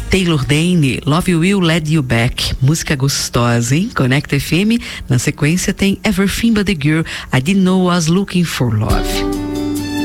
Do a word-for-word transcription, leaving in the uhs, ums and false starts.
Taylor Dayne, Love Will Let You Back. Música gostosa, hein? Conecta F M. Na sequência tem Everything But The Girl, I Didn't Know I Was Looking For Love.